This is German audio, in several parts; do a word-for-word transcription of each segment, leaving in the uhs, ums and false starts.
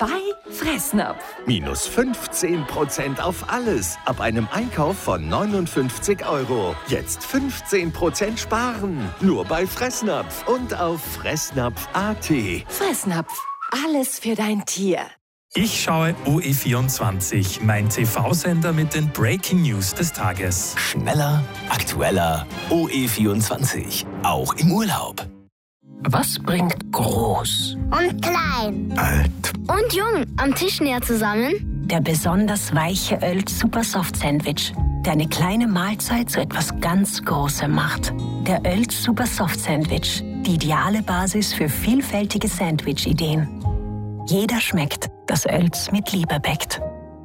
bei Fressnapf. Minus fünfzehn Prozent auf alles. Ab einem Einkauf von neunundfünfzig Euro. Jetzt fünfzehn Prozent sparen. Nur bei Fressnapf und auf fressnapf punkt a t. Fressnapf. Alles für dein Tier. Ich schaue O E vierundzwanzig, mein T V-Sender mit den Breaking News des Tages. Schneller, aktueller, O E vierundzwanzig, auch im Urlaub. Was bringt groß und klein, alt und jung am Tisch näher zusammen? Der besonders weiche Oelz Super Soft Sandwich, der eine kleine Mahlzeit zu etwas ganz Großem macht. Der Oelz Super Soft Sandwich, die ideale Basis für vielfältige Sandwich-Ideen. Jeder schmeckt, das Oelz mit Liebe bäckt.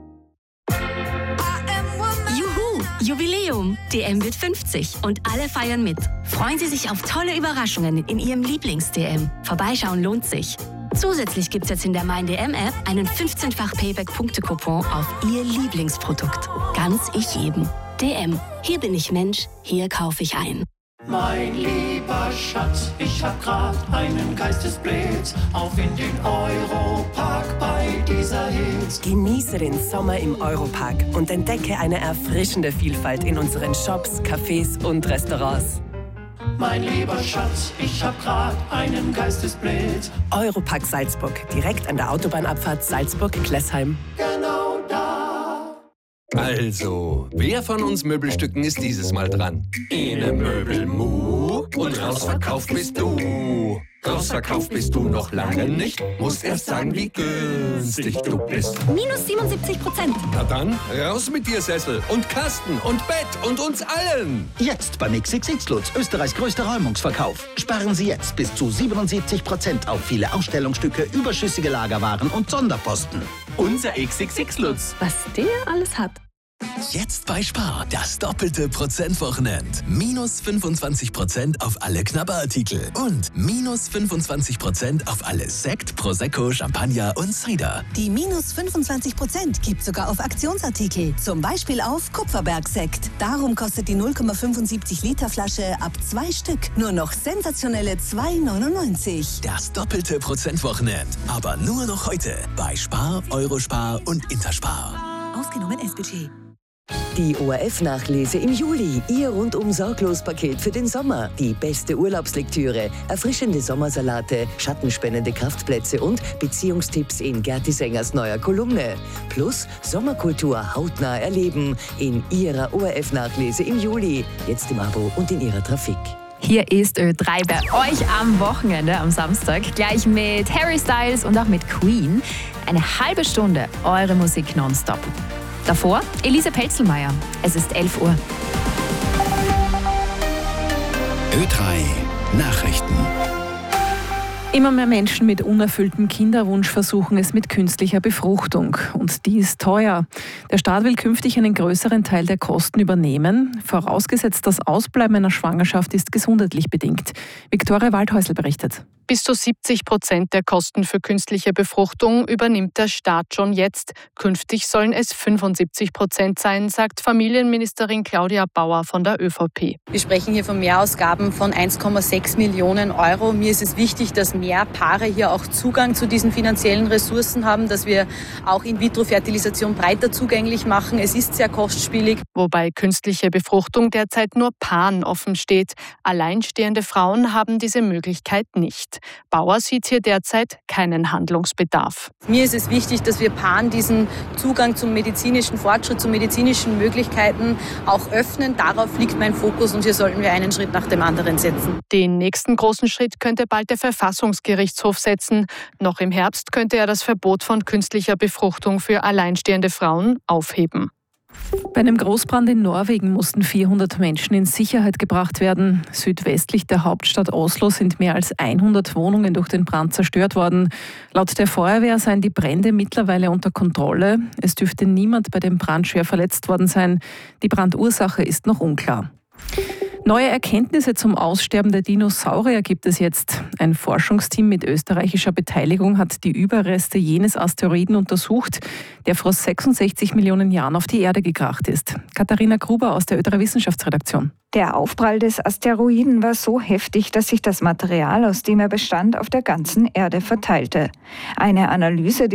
Juhu, Jubiläum! D M wird fünfzig und alle feiern mit. Freuen Sie sich auf tolle Überraschungen in Ihrem Lieblings-D M. Vorbeischauen lohnt sich. Zusätzlich gibt's jetzt in der Mein D M-App einen fünfzehnfach Payback-Punkte-Coupon auf Ihr Lieblingsprodukt. Ganz ich jedem. D M. Hier bin ich Mensch, hier kaufe ich ein. Mein lieber Schatz, ich hab grad einen Geistesblitz auf in den Europark bei dieser Hitze. Genieße den Sommer im Europark und entdecke eine erfrischende Vielfalt in unseren Shops, Cafés und Restaurants. Mein lieber Schatz, ich hab grad einen Geistesblitz. Europark Salzburg, direkt an der Autobahnabfahrt Salzburg-Klessheim. Genau da. Also, wer von uns Möbelstücken ist dieses Mal dran? Ene Möbelmu und rausverkauft bist du. Rausverkauft bist du noch lange nicht. Musst erst sagen, wie günstig du bist. Minus siebenundsiebzig Prozent. Na dann, raus mit dir Sessel und Kasten und Bett und uns allen. Jetzt beim X X X Lutz, Österreichs größter Räumungsverkauf. Sparen Sie jetzt bis zu siebenundsiebzig Prozent auf viele Ausstellungsstücke, überschüssige Lagerwaren und Sonderposten. Unser X X X Lutz. Was der alles hat. Jetzt bei Spar, das doppelte Prozentwochenend. Minus fünfundzwanzig Prozent auf alle Knabberartikel und minus fünfundzwanzig Prozent auf alle Sekt, Prosecco, Champagner und Cider. Die minus fünfundzwanzig Prozent gibt sogar auf Aktionsartikel, zum Beispiel auf Kupferberg-Sekt. Darum kostet die null Komma fünfundsiebzig Liter Flasche ab zwei Stück nur noch sensationelle zwei neunundneunzig. Das doppelte Prozentwochenend, aber nur noch heute bei Spar, Eurospar und Interspar. Ausgenommen S-Budget. Die O R F-Nachlese im Juli. Ihr rundum sorglos Paket für den Sommer. Die beste Urlaubslektüre, erfrischende Sommersalate, schattenspendende Kraftplätze und Beziehungstipps in Gerti Sängers neuer Kolumne. Plus Sommerkultur hautnah erleben in ihrer O R F-Nachlese im Juli. Jetzt im Abo und in ihrer Trafik. Hier ist Ö drei bei euch am Wochenende, am Samstag, gleich mit Harry Styles und auch mit Queen. Eine halbe Stunde eure Musik nonstop. Davor Elise Pelzelmeier. Es ist elf Uhr. Ö drei Nachrichten. Immer mehr Menschen mit unerfülltem Kinderwunsch versuchen es mit künstlicher Befruchtung. Und die ist teuer. Der Staat will künftig einen größeren Teil der Kosten übernehmen. Vorausgesetzt, das Ausbleiben einer Schwangerschaft ist gesundheitlich bedingt. Viktoria Waldhäusl berichtet. Bis zu siebzig Prozent der Kosten für künstliche Befruchtung übernimmt der Staat schon jetzt. Künftig sollen es fünfundsiebzig Prozent sein, sagt Familienministerin Claudia Bauer von der ÖVP. Wir sprechen hier von Mehrausgaben von eins Komma sechs Millionen Euro. Mir ist es wichtig, dass mehr Paare hier auch Zugang zu diesen finanziellen Ressourcen haben, dass wir auch In-vitro-Fertilisation breiter zugänglich machen. Es ist sehr kostspielig. Wobei künstliche Befruchtung derzeit nur Paaren offen steht. Alleinstehende Frauen haben diese Möglichkeit nicht. Bauer sieht hier derzeit keinen Handlungsbedarf. Mir ist es wichtig, dass wir Paaren diesen Zugang zum medizinischen Fortschritt, zu medizinischen Möglichkeiten auch öffnen. Darauf liegt mein Fokus und hier sollten wir einen Schritt nach dem anderen setzen. Den nächsten großen Schritt könnte bald der Verfassungsgerichtshof setzen. Noch im Herbst könnte er das Verbot von künstlicher Befruchtung für alleinstehende Frauen aufheben. Bei einem Großbrand in Norwegen mussten vierhundert Menschen in Sicherheit gebracht werden. Südwestlich der Hauptstadt Oslo sind mehr als hundert Wohnungen durch den Brand zerstört worden. Laut der Feuerwehr seien die Brände mittlerweile unter Kontrolle. Es dürfte niemand bei dem Brand schwer verletzt worden sein. Die Brandursache ist noch unklar. Neue Erkenntnisse zum Aussterben der Dinosaurier gibt es jetzt. Ein Forschungsteam mit österreichischer Beteiligung hat die Überreste jenes Asteroiden untersucht, der vor sechsundsechzig Millionen Jahren auf die Erde gekracht ist. Katharina Gruber aus der Ö drei Wissenschaftsredaktion. Der Aufprall des Asteroiden war so heftig, dass sich das Material, aus dem er bestand, auf der ganzen Erde verteilte. Eine Analyse